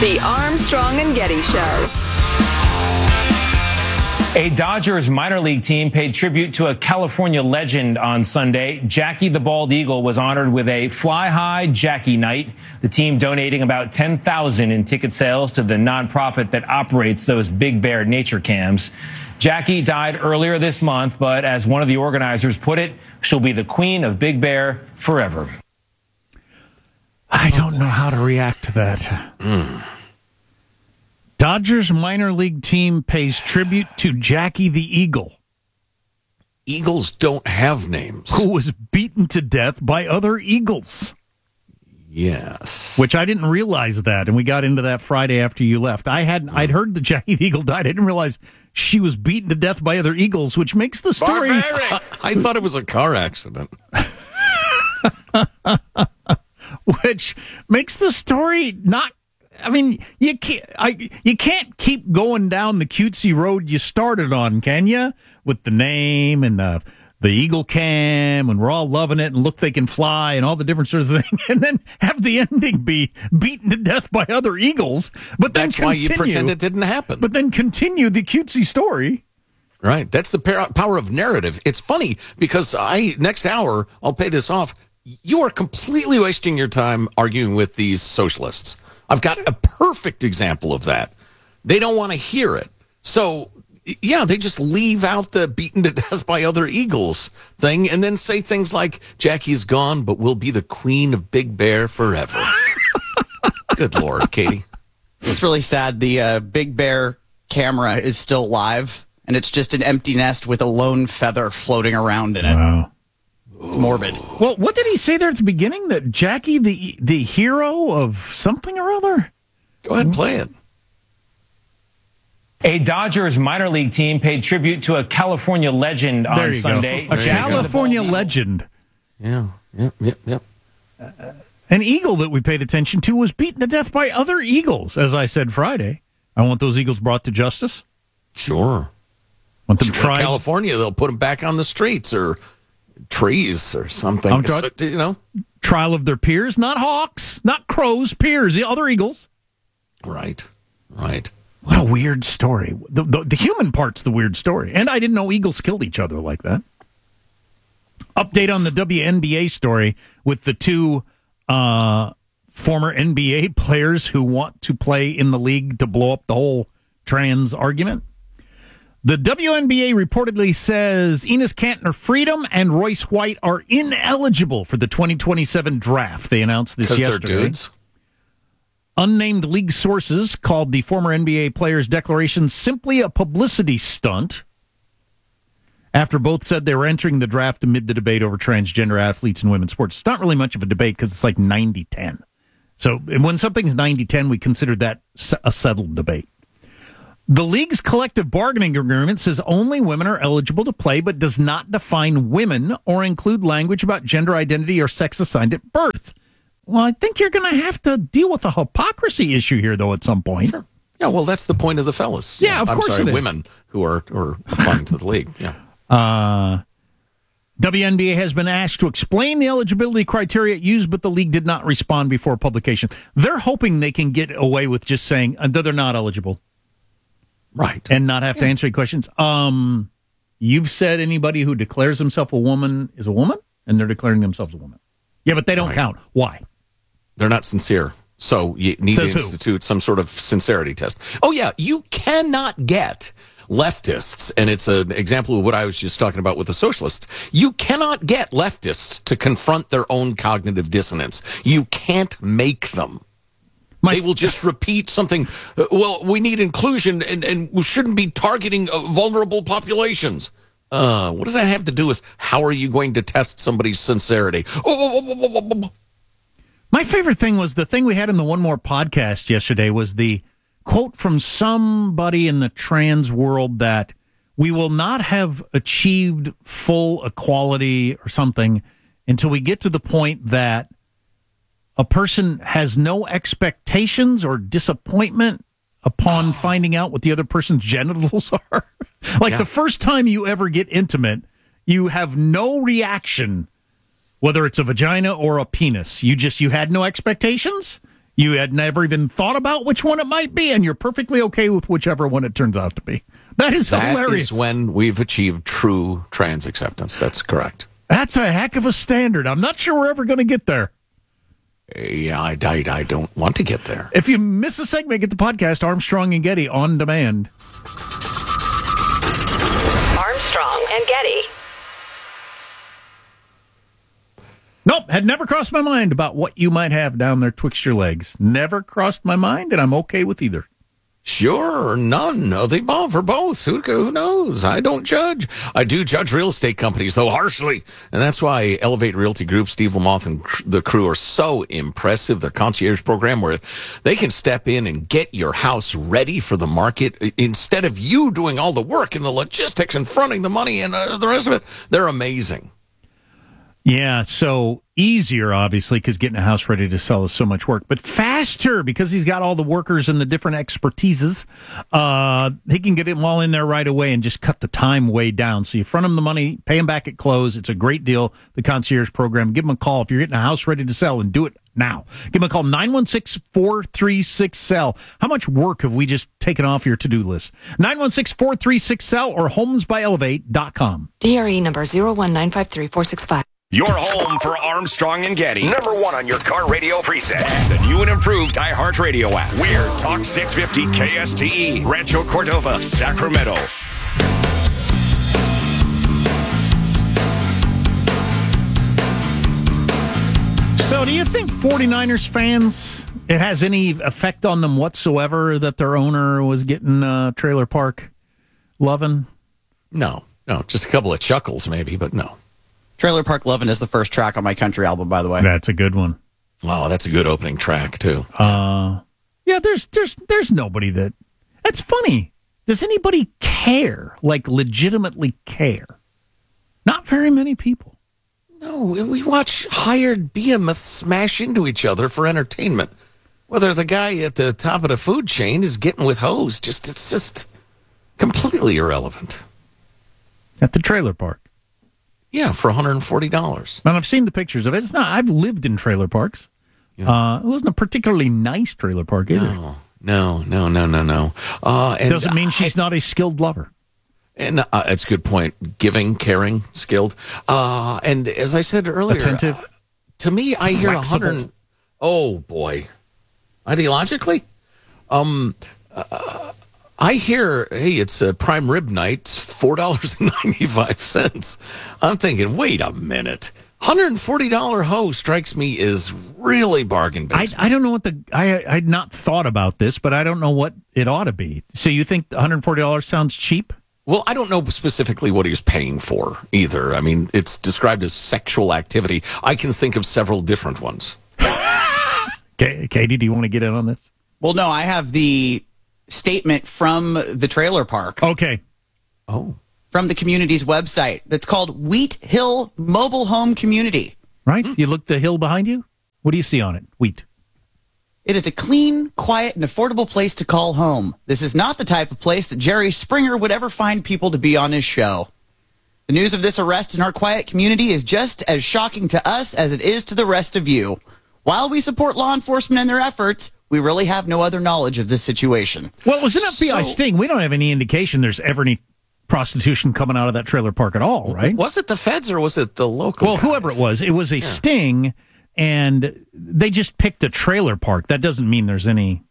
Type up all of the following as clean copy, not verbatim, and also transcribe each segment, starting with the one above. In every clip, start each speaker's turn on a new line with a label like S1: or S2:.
S1: The Armstrong and Getty Show.
S2: A Dodgers minor league team paid tribute to a California legend on Sunday. Jackie the Bald Eagle was honored with a Fly High Jackie Night, the team donating about $10,000 in ticket sales to the nonprofit that operates those Big Bear nature cams. Jackie died earlier this month, but as one of the organizers put it, she'll be the queen of Big Bear forever.
S3: I don't know how to react to that. Dodgers minor league team pays tribute to Jackie the Eagle.
S4: Eagles don't have names.
S3: Who was beaten to death by other Eagles.
S4: Yes.
S3: Which I didn't realize that, and we got into that Friday after you left. I'd heard that Jackie the Eagle died. I didn't realize she was beaten to death by other Eagles, which makes the story...
S4: I thought it was a car accident.
S3: Which makes the story not... I mean, you can't keep going down the cutesy road you started on, can you? With the name and the Eagle Cam, and we're all loving it, and look, they can fly, and all the different sorts of things, and then have the ending be beaten to death by other Eagles. But
S4: that's why you pretend it didn't happen.
S3: But then continue the cutesy story.
S4: Right. That's the power of narrative. It's funny because next hour, I'll pay this off. You are completely wasting your time arguing with these socialists. I've got a perfect example of that. They don't want to hear it. So, yeah, they just leave out the beaten to death by other Eagles thing and then say things like, Jackie's gone, but we'll be the queen of Big Bear forever. Good Lord, Katie.
S5: It's really sad. The Big Bear camera is still live, and it's just an empty nest with a lone feather floating around in it.
S3: Wow.
S5: It's morbid.
S3: Well, what did he say there at the beginning? That Jackie, the hero of something or other?
S4: Go ahead and play it.
S2: A Dodgers minor league team paid tribute to a California legend on Sunday.
S3: A California legend.
S4: Yeah. Yep.
S3: An eagle that we paid attention to was beaten to death by other eagles, as I said Friday. I want those eagles brought to justice.
S4: Sure.
S3: Want them tried.
S4: In California, they'll put them back on the streets or trees or something.
S3: Trial of their peers, not hawks, not crows, peers, the other eagles.
S4: Right.
S3: What a weird story. The human part's the weird story. And I didn't know eagles killed each other like that. Update on the WNBA story with the two former NBA players who want to play in the league to blow up the whole trans argument. The WNBA reportedly says Enes Kanter-Freedom and Royce White are ineligible for the 2027 draft. They announced this yesterday.
S4: Because they're dudes?
S3: Unnamed league sources called the former NBA players' declaration simply a publicity stunt after both said they were entering the draft amid the debate over transgender athletes in women's sports. It's not really much of a debate because it's like 90-10. So when something's 90-10, we consider that a settled debate. The league's collective bargaining agreement says only women are eligible to play, but does not define women or include language about gender identity or sex assigned at birth. Well, I think you're going to have to deal with a hypocrisy issue here, though, at some point.
S4: Sure. Yeah, well, that's the point of the fellas.
S3: Yeah, of course it is.
S4: Women who are applying to the league. Yeah.
S3: WNBA has been asked to explain the eligibility criteria it used, but the league did not respond before publication. They're hoping they can get away with just saying that they're not eligible.
S4: Right.
S3: And not have to answer any questions. You've said anybody who declares himself a woman is a woman, and they're declaring themselves a woman. Yeah, but they don't count. Why?
S4: They're not sincere. So you need to institute some sort of sincerity test. Oh, yeah. You cannot get leftists, and it's an example of what I was just talking about with the socialists. You cannot get leftists to confront their own cognitive dissonance. You can't make them. They will just repeat something. Well, we need inclusion, and we shouldn't be targeting vulnerable populations. What does that have to do with how are you going to test somebody's sincerity?
S3: My favorite thing was the thing we had in the One More podcast yesterday was the quote from somebody in the trans world that we will not have achieved full equality or something until we get to the point that a person has no expectations or disappointment upon finding out what the other person's genitals are. The first time you ever get intimate, you have no reaction, whether it's a vagina or a penis. You had no expectations. You had never even thought about which one it might be, and you're perfectly okay with whichever one it turns out to be. That is hilarious.
S4: That is when we've achieved true trans acceptance. That's correct.
S3: That's a heck of a standard. I'm not sure we're ever going to get there.
S4: Yeah, I don't want to get there.
S3: If you miss a segment, get the podcast Armstrong and Getty on demand.
S1: Armstrong and Getty.
S3: Nope, had never crossed my mind about what you might have down there twixt your legs. Never crossed my mind, and I'm okay with either.
S4: Sure, none of the above or both. Who knows? I don't judge. I do judge real estate companies, though, harshly. And that's why Elevate Realty Group, Steve Lamothe, and the crew are so impressive. Their concierge program where they can step in and get your house ready for the market instead of you doing all the work and the logistics and fronting the money and the rest of it. They're amazing.
S3: Yeah, so easier, obviously, because getting a house ready to sell is so much work, but faster because he's got all the workers and the different expertises. He can get them all in there right away and just cut the time way down. So you front him the money, pay him back at close. It's a great deal, the concierge program. Give him a call if you're getting a house ready to sell, and do it now. Give him a call, 916-436-SELL. How much work have we just taken off your to-do list? 916-436-SELL or homesbyelevate.com.
S6: DRE number 01953-465.
S7: Your home for Armstrong and Getty. Number one on your car radio preset. The new and improved iHeartRadio app. We're Talk 650 KSTE, Rancho Cordova, Sacramento.
S3: So do you think 49ers fans, it has any effect on them whatsoever that their owner was getting trailer park loving?
S4: No, just a couple of chuckles maybe, but no.
S5: Trailer Park Lovin' is the first track on my country album, by the way.
S3: That's a good one.
S4: Oh, that's a good opening track, too.
S3: Yeah, there's nobody that... That's funny. Does anybody care? Like, legitimately care? Not very many people.
S4: No, we watch hired behemoths smash into each other for entertainment. Whether the guy at the top of the food chain is getting with hose, it's just completely irrelevant.
S3: At the trailer park.
S4: Yeah, for $140.
S3: And I've seen the pictures of it. It's not. I've lived in trailer parks. Yeah. It wasn't a particularly nice trailer park either.
S4: No.
S3: Doesn't mean she's not a skilled lover.
S4: And that's a good point. Giving, caring, skilled. And as I said earlier,
S3: attentive.
S4: To me, I hear
S3: flexible.
S4: 100. Oh boy, ideologically, I hear, hey, it's a prime rib night, it's $4.95. I'm thinking, wait a minute. $140 hose strikes me as really bargain basement.
S3: I don't know what I had not thought about this, but I don't know what it ought to be. So you think $140 sounds cheap?
S4: Well, I don't know specifically what he was paying for either. I mean, it's described as sexual activity. I can think of several different ones.
S3: Katie, do you want to get in on this?
S5: Well, no, I have the statement from the trailer park.
S3: Okay.
S4: Oh.
S5: From the community's website that's called Wheat Hill Mobile Home Community.
S3: Right? You look the hill behind you? What do you see on it? Wheat.
S5: It is a clean, quiet, and affordable place to call home. This is not the type of place that Jerry Springer would ever find people to be on his show. The news of this arrest in our quiet community is just as shocking to us as it is to the rest of you. While we support law enforcement and their efforts, we really have no other knowledge of this situation.
S3: Well, it was an FBI sting. We don't have any indication there's ever any prostitution coming out of that trailer park at all, right?
S4: Was it the feds or was it the local
S3: Well,
S4: guys?
S3: whoever it was a sting, and they just picked a trailer park. That doesn't mean there's any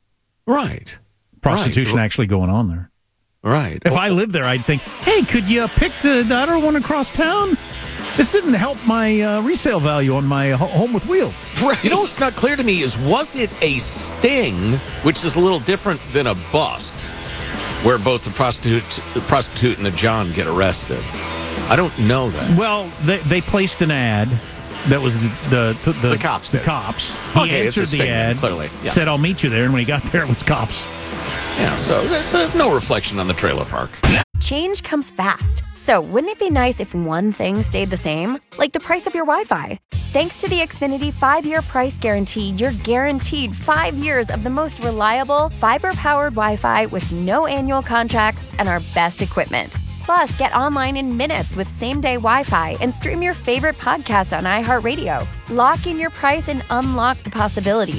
S3: prostitution actually going on there.
S4: Right.
S3: If I lived there, I'd think, hey, could you pick the other one across town? This didn't help my resale value on my home with wheels.
S4: Right. You know what's not clear to me is, was it a sting, which is a little different than a bust, where both the prostitute and the John get arrested? I don't know that.
S3: Well, they placed an ad. That was the
S4: cops
S3: The
S4: did.
S3: cops.
S4: Okay,
S3: He
S4: it's a
S3: answered the
S4: sting,
S3: ad,
S4: clearly. Yeah.
S3: said, I'll meet you there. And when he got there, it was cops.
S4: Yeah, so that's no reflection on the trailer park.
S8: Change comes fast. So wouldn't it be nice if one thing stayed the same? Like the price of your Wi-Fi. Thanks to the Xfinity 5-year price guarantee, you're guaranteed 5 years of the most reliable, fiber-powered Wi-Fi with no annual contracts and our best equipment. Plus, get online in minutes with same-day Wi-Fi and stream your favorite podcast on iHeartRadio. Lock in your price and unlock the possibilities.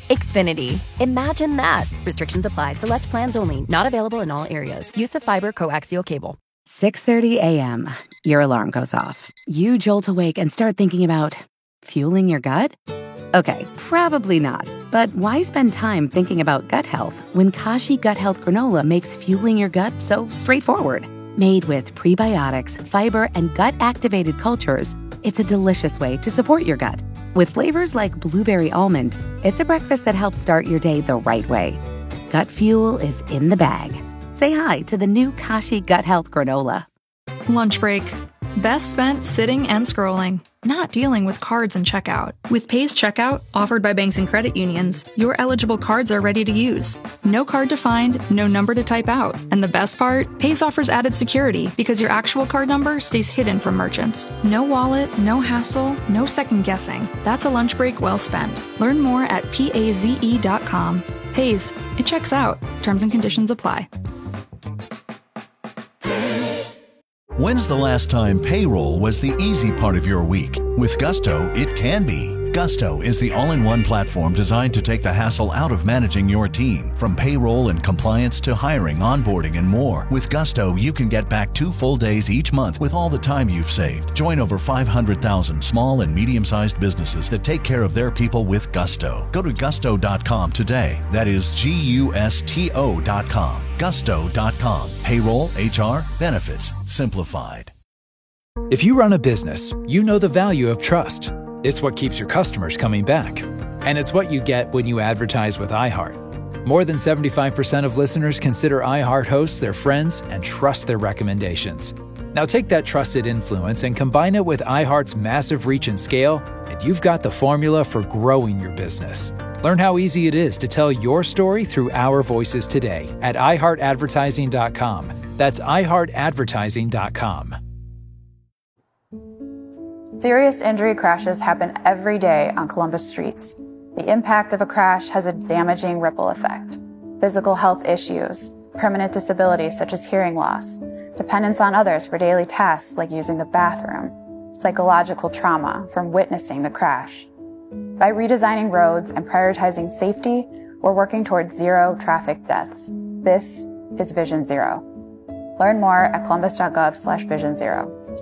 S8: Xfinity. Imagine that. Restrictions apply. Select plans only. Not available in all areas. Use of fiber coaxial cable.
S9: 6:30 a.m. Your alarm goes off. You jolt awake and start thinking about fueling your gut? Okay, probably not. But why spend time thinking about gut health when Kashi Gut Health Granola makes fueling your gut so straightforward? Made with prebiotics, fiber, and gut-activated cultures, it's a delicious way to support your gut. With flavors like blueberry almond, it's a breakfast that helps start your day the right way. Gut fuel is in the bag. Say hi to the new Kashi Gut Health Granola.
S10: Lunch break. Best spent sitting and scrolling, not dealing with cards and checkout. With Pays Checkout, offered by banks and credit unions, your eligible cards are ready to use. No card to find, no number to type out. And the best part? Pays offers added security because your actual card number stays hidden from merchants. No wallet, no hassle, no second guessing. That's a lunch break well spent. Learn more at PAZE.com. Pays, it checks out. Terms and conditions apply.
S11: When's the last time payroll was the easy part of your week? With Gusto, it can be. Gusto is the all-in-one platform designed to take the hassle out of managing your team. From payroll and compliance to hiring, onboarding, and more. With Gusto, you can get back 2 full days each month with all the time you've saved. Join over 500,000 small and medium-sized businesses that take care of their people with Gusto. Go to gusto.com today. That is GUSTO.com. Gusto.com. Payroll, HR, benefits, simplified.
S12: If you run a business, you know the value of trust. It's what keeps your customers coming back. And it's what you get when you advertise with iHeart. More than 75% of listeners consider iHeart hosts their friends and trust their recommendations. Now take that trusted influence and combine it with iHeart's massive reach and scale, and you've got the formula for growing your business. Learn how easy it is to tell your story through our voices today at iHeartAdvertising.com. That's iHeartAdvertising.com.
S13: Serious injury crashes happen every day on Columbus streets. The impact of a crash has a damaging ripple effect. Physical health issues, permanent disabilities such as hearing loss, dependence on others for daily tasks like using the bathroom, psychological trauma from witnessing the crash. By redesigning roads and prioritizing safety, we're working towards zero traffic deaths. This is Vision Zero. Learn more at columbus.gov/Vision Zero.